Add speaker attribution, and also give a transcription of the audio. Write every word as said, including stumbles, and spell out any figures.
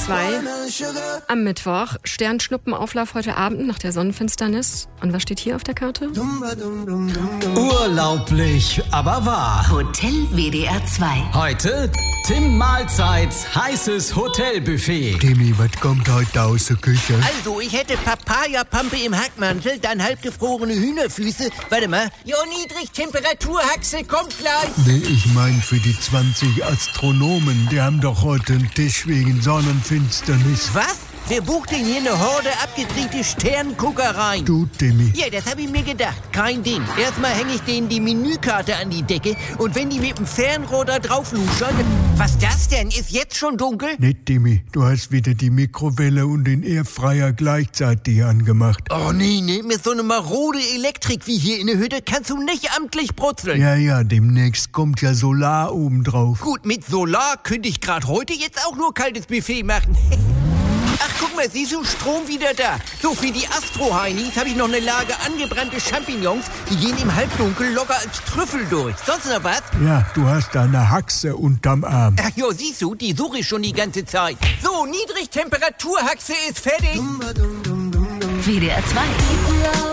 Speaker 1: zwei. Am Mittwoch. Sternschnuppenauflauf heute Abend nach der Sonnenfinsternis. Und was steht hier auf der Karte?
Speaker 2: Urlaublich, aber wahr.
Speaker 3: Hotel W D R zwei.
Speaker 2: Heute Tim Mahlzeits heißes Hotelbuffet.
Speaker 4: Timmy, was kommt heute aus der Küche?
Speaker 5: Also, ich hätte Papaya-Pampe im Hackmantel, dann halbgefrorene Hühnerfüße. Warte mal. Jo, Niedrigtemperaturhaxe kommt gleich.
Speaker 4: Nee, ich mein für die zwanzig Astronomen. Die haben doch heute einen Tisch wegen Sonnenfinsternis.
Speaker 5: Was? Wer bucht denn hier eine Horde abgedrehte Sternguckereien?
Speaker 4: Du, Timmy.
Speaker 5: Ja, das habe ich mir gedacht. Kein Ding. Erstmal hänge ich denen die Menükarte an die Decke und wenn die mit dem Fernrohr da drauf luschern... Was das denn? Ist jetzt schon dunkel?
Speaker 4: Nee, Timmy, du hast wieder die Mikrowelle und den Airfryer gleichzeitig angemacht.
Speaker 5: Oh nee, nee, mit so einer marode Elektrik wie hier in der Hütte kannst du nicht amtlich brutzeln.
Speaker 4: Ja, ja, demnächst kommt ja Solar obendrauf.
Speaker 5: Gut, mit Solar könnte ich gerade heute jetzt auch nur kaltes Buffet machen. Ach, guck mal, siehst du, Strom wieder da. So, für die Astro-Heinis habe ich noch eine Lage angebrannte Champignons. Die gehen im Halbdunkel locker als Trüffel durch. Sonst noch was?
Speaker 4: Ja, du hast da eine Haxe unterm Arm.
Speaker 5: Ach jo, siehst du, die suche ich schon die ganze Zeit. So, Niedrigtemperaturhaxe ist fertig.
Speaker 3: W D R zwei.